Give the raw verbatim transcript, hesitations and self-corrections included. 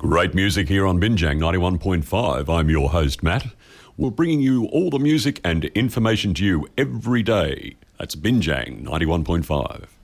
Great music here on Binjang ninety-one point five. I'm your host, Matt. We're bringing you all the music and information to you every day. That's Binjang ninety-one point five.